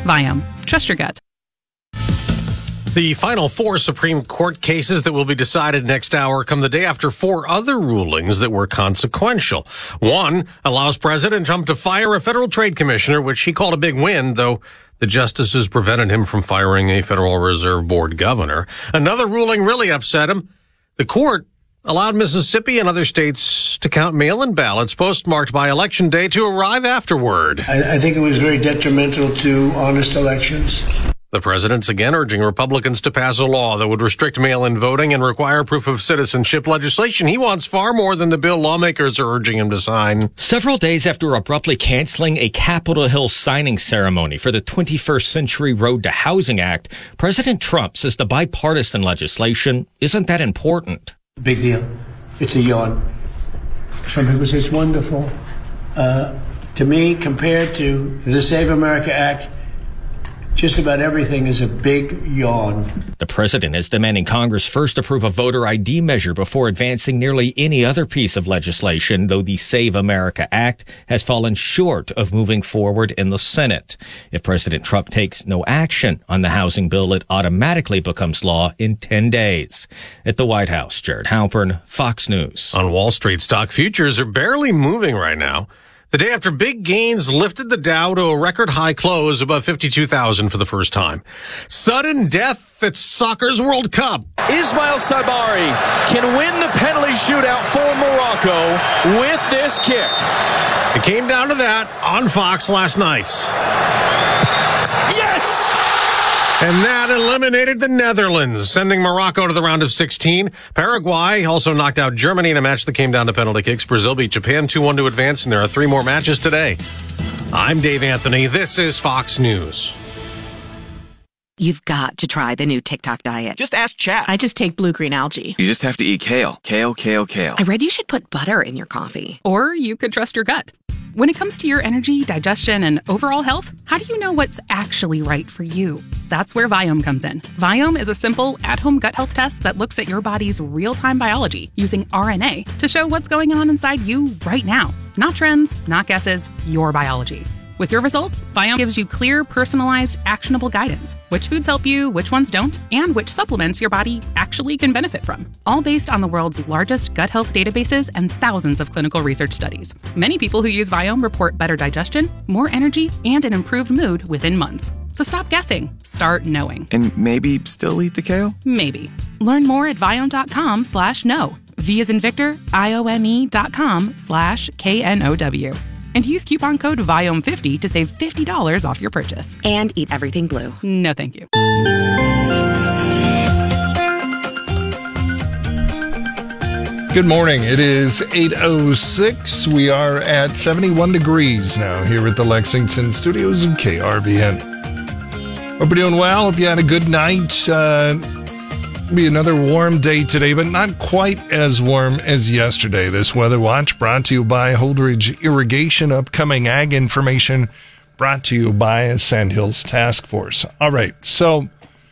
Viome. Trust your gut. The final 4 Supreme Court cases that will be decided next hour come the day after 4 other rulings that were consequential. One allows President Trump to fire a federal trade commissioner, which he called a big win, though the justices prevented him from firing a Federal Reserve Board governor. Another ruling really upset him. The court allowed Mississippi and other states to count mail-in ballots postmarked by Election Day to arrive afterward. I think it was very detrimental to honest elections. The president's again urging Republicans to pass a law that would restrict mail-in voting and require proof of citizenship legislation. He wants far more than the bill lawmakers are urging him to sign. Several days after abruptly canceling a Capitol Hill signing ceremony for the 21st Century Road to Housing Act, President Trump says the bipartisan legislation isn't that important. Big deal. It's a yawn. Some people say it's wonderful. To me, compared to the Save America Act, just about everything is a big yawn. The president is demanding Congress first approve a voter ID measure before advancing nearly any other piece of legislation, though the Save America Act has fallen short of moving forward in the Senate. If President Trump takes no action on the housing bill, it automatically becomes law in 10 days. At the White House, Jared Halpern, Fox News. On Wall Street, stock futures are barely moving right now. The day after big gains lifted the Dow to a record high close above 52,000 for the first time. Sudden death at soccer's World Cup. Ismail Sabari can win the penalty shootout for Morocco with this kick. It came down to that on Fox last night. Yes! And that eliminated the Netherlands, sending Morocco to the round of 16. Paraguay also knocked out Germany in a match that came down to penalty kicks. Brazil beat Japan 2-1 to advance, and there are 3 more matches today. I'm Dave Anthony. This is Fox News. You've got to try the new TikTok diet. Just ask Chat. I just take blue-green algae. You just have to eat kale. Kale. I read you should put butter in your coffee. Or you could trust your gut. When it comes to your energy, digestion, and overall health, how do you know what's actually right for you? That's where Viome comes in. Viome is a simple, at-home gut health test that looks at your body's real-time biology using RNA to show what's going on inside you right now. Not trends, not guesses, your biology. With your results, Viome gives you clear, personalized, actionable guidance. Which foods help you, which ones don't, and which supplements your body actually can benefit from. All based on the world's largest gut health databases and thousands of clinical research studies. Many people who use Viome report better digestion, more energy, and an improved mood within months. So stop guessing. Start knowing. And maybe still eat the kale? Maybe. Learn more at Viome.com/know. V as in Victor, IOME.com/KNOW. And use coupon code VIOME50 to save $50 off your purchase. And eat everything blue. No, thank you. Good morning. It is 8:06. We are at 71 degrees now here at the Lexington studios of KRVN. Hope you're doing well. Hope you had a good night. Be another warm day today, but not quite as warm as yesterday. This Weather Watch brought to you by Holdridge Irrigation. Upcoming ag information brought to you by Sandhills Task Force. All right, so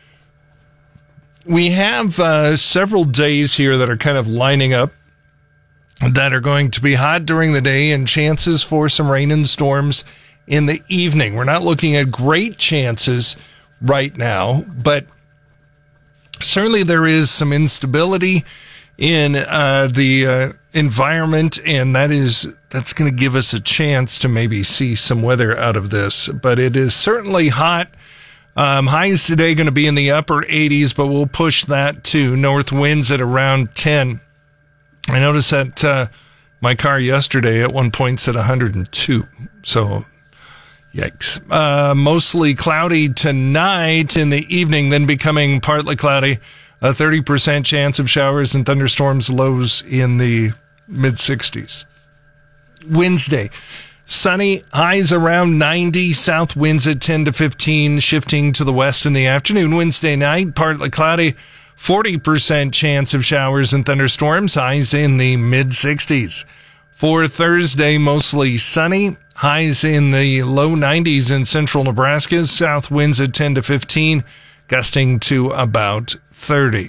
we have several days here that are kind of lining up that are going to be hot during the day and chances for some rain and storms in the evening. We're not looking at great chances right now, but certainly there is some instability in the environment, and that's going to give us a chance to maybe see some weather out of this. But it is certainly hot. Highs today going to be in the upper 80s, but we'll push that to north winds at around 10. I noticed that my car yesterday at one point said 102. So, yikes. Mostly cloudy tonight, in the evening, then becoming partly cloudy. A 30% chance of showers and thunderstorms, lows in the mid-60s. Wednesday, sunny, highs around 90, south winds at 10 to 15, shifting to the west in the afternoon. Wednesday night, partly cloudy, 40% chance of showers and thunderstorms, highs in the mid-60s. For Thursday, mostly sunny, highs in the low 90s in central Nebraska, south winds at 10 to 15, gusting to about 30.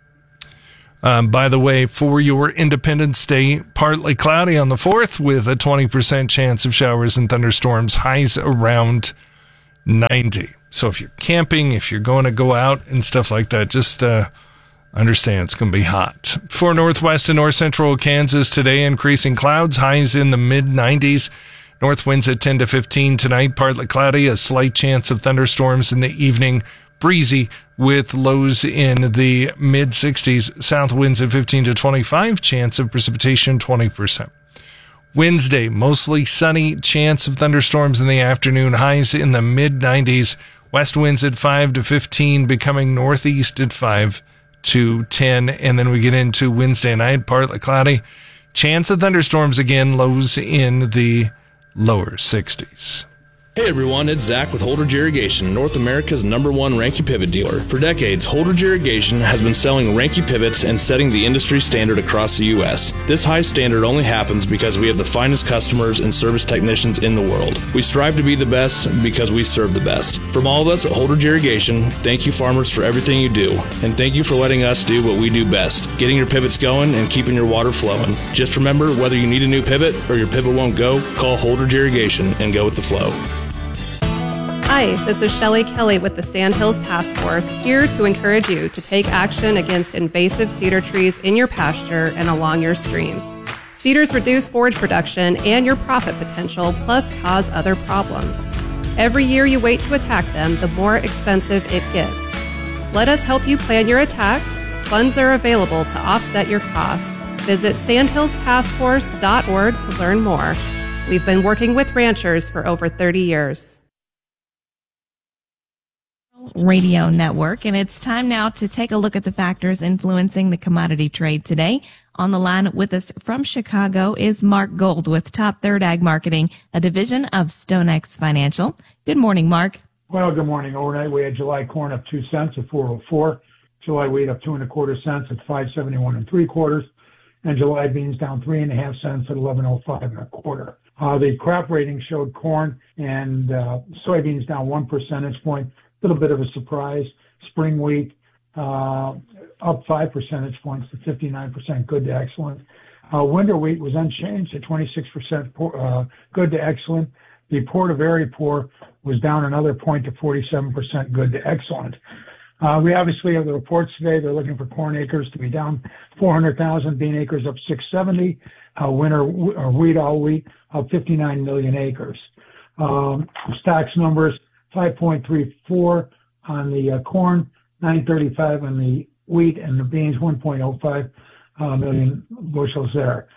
By the way, for your Independence Day, partly cloudy on the 4th with a 20% chance of showers and thunderstorms, highs around 90. So if you're camping, if you're going to go out and stuff like that, just understand it's going to be hot. For northwest and north central Kansas today, increasing clouds, highs in the mid-90s. North winds at 10 to 15 tonight, partly cloudy, a slight chance of thunderstorms in the evening. Breezy with lows in the mid-60s. South winds at 15 to 25, chance of precipitation 20%. Wednesday, mostly sunny, chance of thunderstorms in the afternoon, highs in the mid-90s. West winds at 5 to 15, becoming northeast at 5 to 10. And then we get into Wednesday night, partly cloudy. Chance of thunderstorms again, lows in the lower 60s. Hey everyone, it's Zach with Holdridge Irrigation, North America's #1 Ranke pivot dealer. For decades, Holdridge Irrigation has been selling Ranke pivots and setting the industry standard across the U.S. This high standard only happens because we have the finest customers and service technicians in the world. We strive to be the best because we serve the best. From all of us at Holdridge Irrigation, thank you farmers for everything you do, and thank you for letting us do what we do best, getting your pivots going and keeping your water flowing. Just remember, whether you need a new pivot or your pivot won't go, call Holdridge Irrigation and go with the flow. Hi, this is Shelley Kelly with the Sandhills Task Force, here to encourage you to take action against invasive cedar trees in your pasture and along your streams. Cedars reduce forage production and your profit potential, plus cause other problems. Every year you wait to attack them, the more expensive it gets. Let us help you plan your attack. Funds are available to offset your costs. Visit sandhillstaskforce.org to learn more. We've been working with ranchers for over 30 years. Radio Network, and it's time now to take a look at the factors influencing the commodity trade today. On the line with us from Chicago is Mark Gold with Top Third Ag Marketing, a division of StoneX Financial. Good morning, Mark. Well, good morning. Overnight, we had July corn up 2 cents at 4.04, July wheat up 2 1/4 cents at 5.71 3/4, and July beans down 3.5 cents at 11.05 1/4. The crop rating showed corn and soybeans down 1 percentage point. Little bit of a surprise. Spring wheat up 5 percentage points to 59% good to excellent. Winter wheat was unchanged at 26% good to excellent. The poor to very poor was down another point to 47% good to excellent. We obviously have the reports today. They're looking for corn acres to be down 400,000, bean acres up 670, winter wheat, all wheat up 59 million acres. Stocks numbers 5.34 on the corn, 935 on the wheat, and the beans 1.05 million bushels there.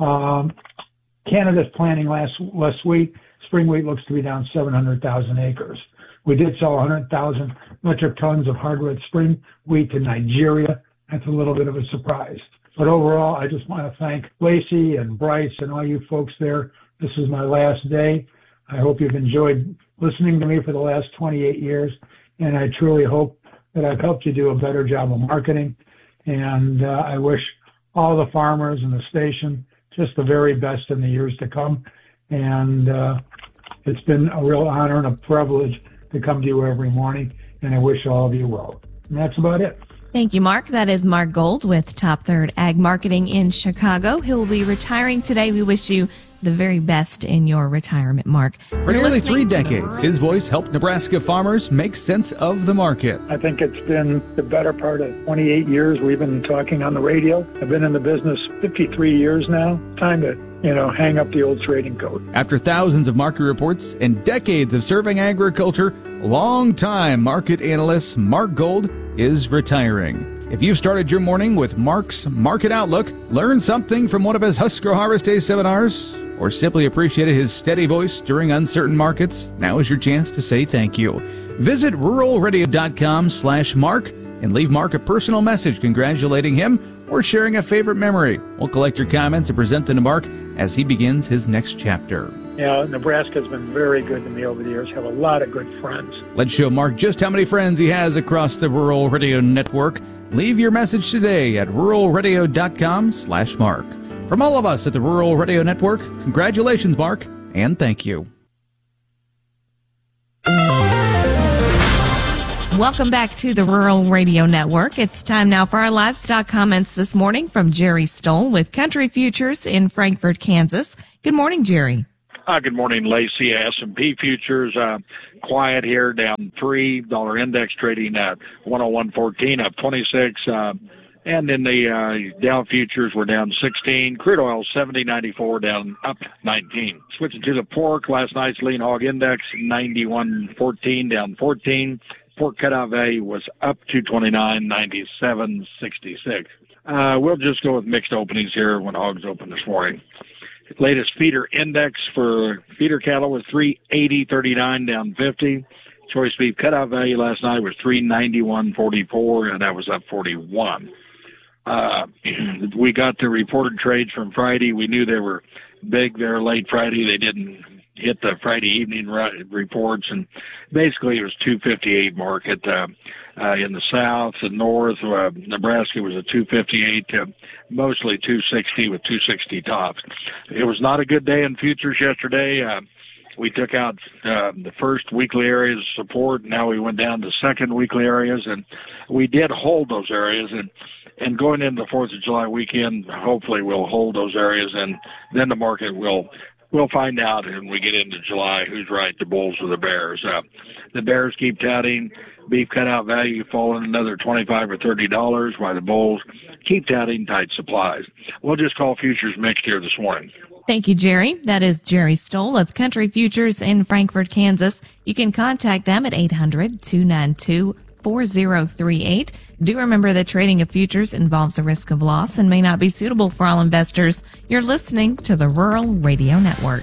Canada's planting less wheat. Spring wheat looks to be down 700,000 acres. We did sell 100,000 metric tons of hard red spring wheat to Nigeria. That's a little bit of a surprise. But overall, I just want to thank Lacey and Bryce and all you folks there. This is my last day. I hope you've enjoyed listening to me for the last 28 years, and I truly hope that I've helped you do a better job of marketing. And I wish all the farmers in the station just the very best in the years to come. And it's been a real honor and a privilege to come to you every morning, and I wish all of you well. And that's about it. Thank you, Mark. That is Mark Gold with Top Third Ag Marketing in Chicago. He will be retiring today. We wish you the very best in your retirement, Mark. For nearly 3 decades, his voice helped Nebraska farmers make sense of the market. I think it's been the better part of 28 years we've been talking on the radio. I've been in the business 53 years now. Time to, hang up the old trading coat. After thousands of market reports and decades of serving agriculture, longtime market analyst Mark Gold is retiring. If you've started your morning with Mark's Market Outlook, learned something from one of his Husker Harvest Day seminars, or simply appreciated his steady voice during uncertain markets, now is your chance to say thank you. Visit ruralradio.com/Mark and leave Mark a personal message congratulating him or sharing a favorite memory. We'll collect your comments and present them to Mark as he begins his next chapter. Nebraska's been very good to me over the years. Have a lot of good friends. Let's show Mark just how many friends he has across the Rural Radio Network. Leave your message today at ruralradio.com/Mark. From all of us at the Rural Radio Network, congratulations, Mark, and thank you. Welcome back to the Rural Radio Network. It's time now for our livestock comments this morning from Jerry Stoll with Country Futures in Frankfort, Kansas. Good morning, Jerry. Good morning, Lacey. S&P futures quiet here, down 3. Dollar index trading at 101.14, up 26. And in the Dow futures, we're down 16. Crude oil 70.94, down up 19. Switching to the pork, last night's lean hog index 91.14, down 14. Pork cutout value was up 229.97.66. We'll just go with mixed openings here when hogs open this morning. Latest feeder index for feeder cattle was 380.39, down 50. Choice beef cutout value last night was 391.44, and that was up 41. We got the reported trades from Friday. We knew they were big there late Friday. They didn't hit the Friday evening reports, and basically it was 258 market in the south and north. Nebraska was a 258 to mostly 260 with 260 tops. It was not a good day in futures yesterday. We took out the first weekly areas of support. Now we went down to second weekly areas, and we did hold those areas. And going into the 4th of July weekend, hopefully we'll hold those areas, and then the market will find out when we get into July who's right, the bulls or the bears. The bears keep touting beef cutout value falling another $25 or $30, while the bulls keep touting tight supplies. We'll just call futures mixed here this morning. Thank you, Jerry. That is Jerry Stoll of Country Futures in Frankfort, Kansas. You can contact them at 800-292-4038. Do remember that trading of futures involves a risk of loss and may not be suitable for all investors. You're listening to the Rural Radio Network.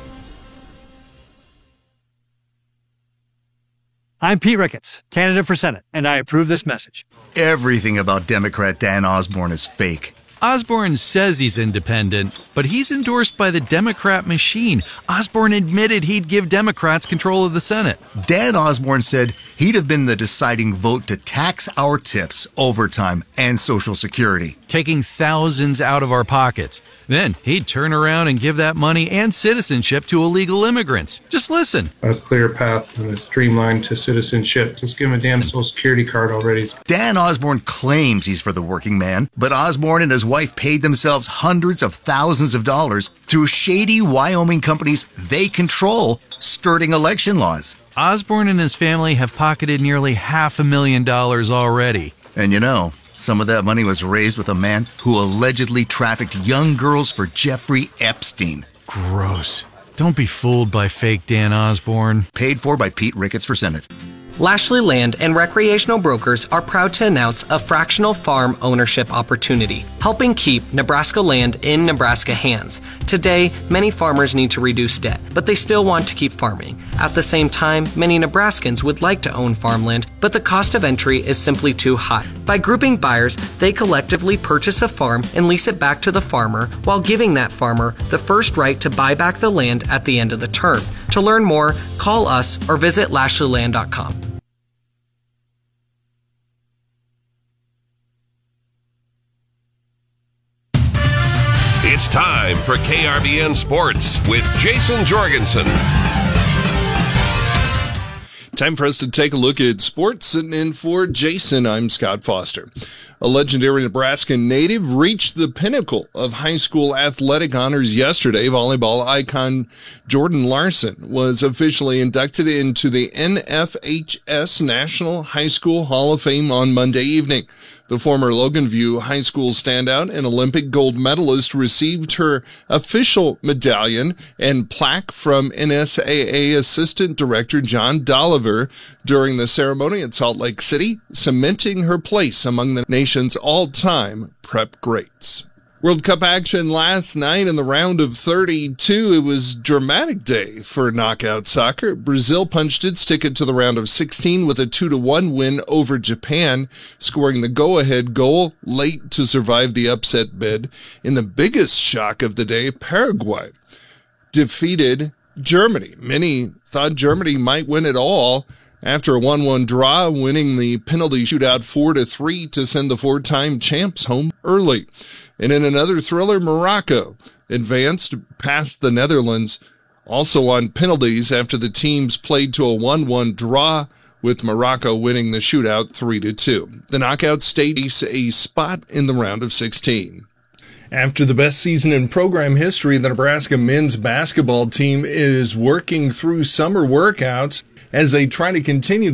I'm Pete Ricketts, candidate for Senate, and I approve this message. Everything about Democrat Dan Osborne is fake. Osborne says he's independent, but he's endorsed by the Democrat machine. Osborne admitted he'd give Democrats control of the Senate. Dan Osborne said he'd have been the deciding vote to tax our tips, overtime, and Social Security, taking thousands out of our pockets. Then he'd turn around and give that money and citizenship to illegal immigrants. Just listen. A clear path and a streamline to citizenship. Just give him a damn Social Security card already. Dan Osborne claims he's for the working man, but Osborne and his wife paid themselves hundreds of thousands of dollars through shady Wyoming companies they control, skirting election laws. Osborne and his family have pocketed nearly $500,000 already. And you know, some of that money was raised with a man who allegedly trafficked young girls for Jeffrey Epstein. Gross. Don't be fooled by fake Dan Osborne. Paid for by Pete Ricketts for Senate. Lashley Land and Recreational Brokers are proud to announce a fractional farm ownership opportunity, helping keep Nebraska land in Nebraska hands. Today, many farmers need to reduce debt, but they still want to keep farming. At the same time, many Nebraskans would like to own farmland, but the cost of entry is simply too high. By grouping buyers, they collectively purchase a farm and lease it back to the farmer, while giving that farmer the first right to buy back the land at the end of the term. To learn more, call us or visit LashleyLand.com. It's time for KRBN Sports with Jason Jorgensen. Time for us to take a look at sports, and for Jason, I'm Scott Foster. A legendary Nebraska native reached the pinnacle of high school athletic honors yesterday. Volleyball icon Jordan Larson was officially inducted into the NFHS National High School Hall of Fame on Monday evening. The former Logan View High School standout and Olympic gold medalist received her official medallion and plaque from NSAA Assistant Director John Dolliver during the ceremony at Salt Lake City, cementing her place among the nation's all-time prep greats. World Cup action last night in the round of 32. It was a dramatic day for knockout soccer. Brazil punched its ticket to the round of 16 with a 2-1 win over Japan, scoring the go-ahead goal late to survive the upset bid. In the biggest shock of the day, Paraguay defeated Germany. Many thought Germany might win it all after a 1-1 draw, winning the penalty shootout 4-3 to send the four-time champs home early. And in another thriller, Morocco advanced past the Netherlands, also on penalties after the teams played to a 1-1 draw, with Morocco winning the shootout 3-2. The knockout stays a spot in the round of 16. After the best season in program history, the Nebraska men's basketball team is working through summer workouts as they try to continue